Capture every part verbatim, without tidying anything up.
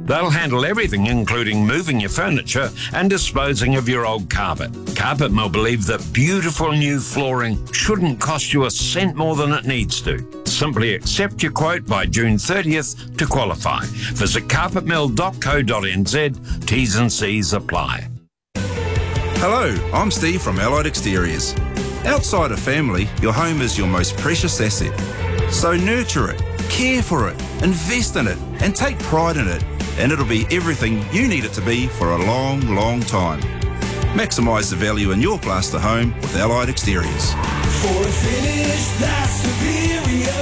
They'll handle everything, including moving your furniture and disposing of your old carpet. Carpet Mill believe that beautiful new flooring shouldn't cost you a cent more than it needs to. Simply accept your quote by June thirtieth to qualify. Visit carpet mill dot co dot n z. T's and C's apply. Hello, I'm Steve from Allied Exteriors. Outside of family, your home is your most precious asset. So nurture it, care for it, invest in it, and take pride in it, and it'll be everything you need it to be for a long, long time. Maximise the value in your plaster home with Allied Exteriors. For a finish that's superior,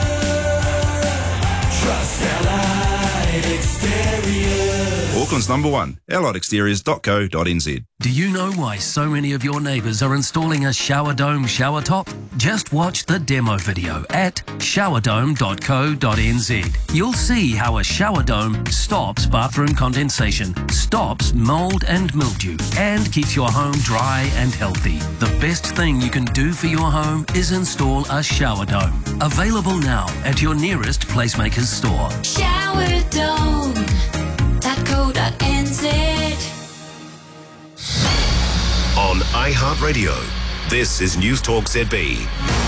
trust Allied Exteriors. Auckland's number one, allied exteriors dot co dot n z. Do you know why so many of your neighbours are installing a shower dome shower top? Just watch the demo video at shower dome dot co dot n z. You'll see how a shower dome stops bathroom condensation, stops mould and mildew, and keeps your home dry and healthy. The best thing you can do for your home is install a shower dome. Available now at your nearest PlaceMakers store. shower dome dot co dot n z. On iHeartRadio, this is News Talk Z B.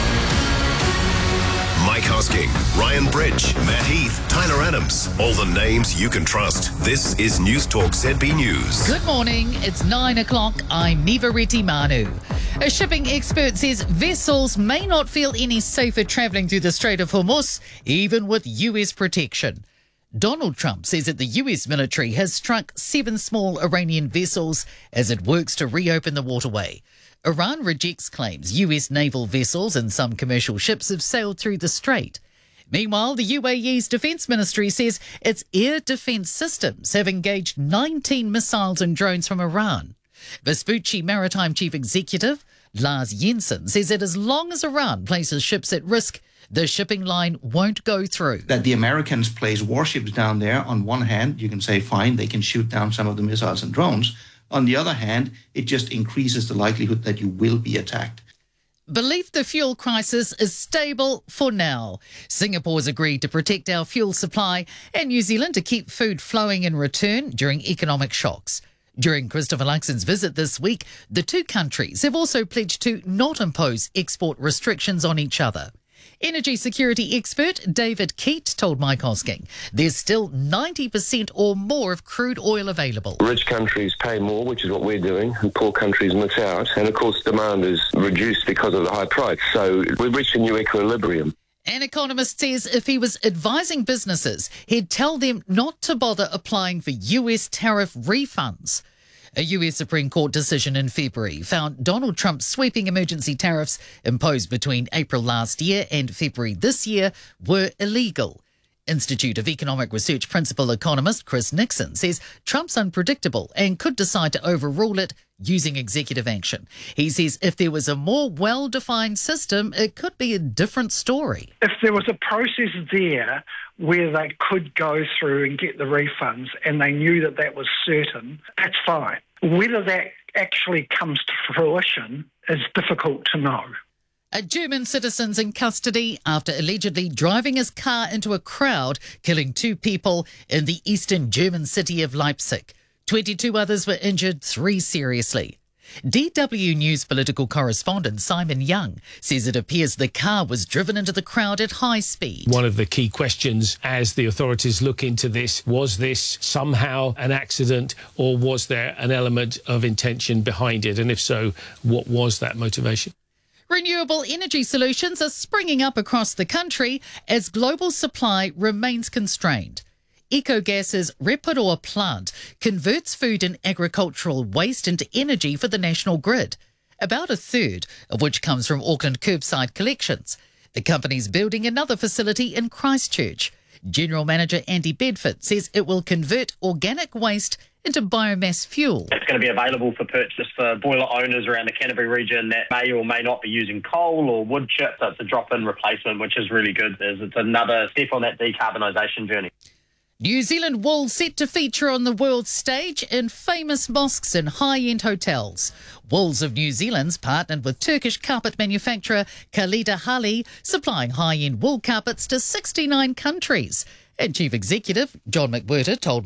Mike Hosking, Ryan Bridge, Matt Heath, Tyler Adams. All the names you can trust. This is News Talk Z B News. Good morning. It's nine o'clock. I'm Niva Reti Manu. A shipping expert says vessels may not feel any safer travelling through the Strait of Hormuz, even with U S protection. Donald Trump says that the U S military has struck seven small Iranian vessels as it works to reopen the waterway. Iran rejects claims U S naval vessels and some commercial ships have sailed through the strait. Meanwhile, the U A E's defence ministry says its air defence systems have engaged nineteen missiles and drones from Iran. Vespucci Maritime Chief Executive Lars Jensen says that as long as Iran places ships at risk, the shipping line won't go through. That the Americans place warships down there, on one hand, you can say, fine, they can shoot down some of the missiles and drones. On the other hand, it just increases the likelihood that you will be attacked. Believe the fuel crisis is stable for now. Singapore's agreed to protect our fuel supply and New Zealand to keep food flowing in return during economic shocks. During Christopher Luxon's visit this week, the two countries have also pledged to not impose export restrictions on each other. Energy security expert David Keat told Mike Hosking there's still ninety percent or more of crude oil available. Rich countries pay more, which is what we're doing, and poor countries miss out. And, of course, demand is reduced because of the high price. So we've reached a new equilibrium. An economist says if he was advising businesses, he'd tell them not to bother applying for U S tariff refunds. A U S Supreme Court decision in February found Donald Trump's sweeping emergency tariffs imposed between April last year and February this year were illegal. Institute of Economic Research principal economist Chris Nixon says Trump's unpredictable and could decide to overrule it using executive action. He says if there was a more well-defined system, it could be a different story. If there was a process there where they could go through and get the refunds and they knew that that was certain, that's fine. Whether that actually comes to fruition is difficult to know. A German citizen's in custody after allegedly driving his car into a crowd, killing two people in the eastern German city of Leipzig. twenty-two others were injured, three seriously. D W News political correspondent Simon Young says it appears the car was driven into the crowd at high speed. One of the key questions as the authorities look into this, was this somehow an accident or was there an element of intention behind it? And if so, what was that motivation? Renewable energy solutions are springing up across the country as global supply remains constrained. Ecogas's Reparoa plant converts food and agricultural waste into energy for the national grid, about a third of which comes from Auckland curbside collections. The company's building another facility in Christchurch. General Manager Andy Bedford says it will convert organic waste into biomass fuel. It's going to be available for purchase for boiler owners around the Canterbury region that may or may not be using coal or wood chips. So it's a drop-in replacement, which is really good. It's another step on that decarbonisation journey. New Zealand wool set to feature on the world stage in famous mosques and high-end hotels. Wools of New Zealand's partnered with Turkish carpet manufacturer Khalida Hali, supplying high-end wool carpets to sixty-nine countries. And Chief Executive John McWhirter told